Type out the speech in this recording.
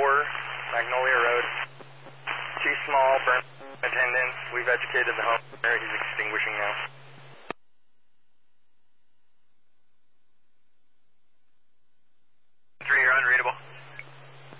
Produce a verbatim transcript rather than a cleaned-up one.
four, Magnolia Road. Two small burn attendants. We've educated the homeowner. He's extinguishing now.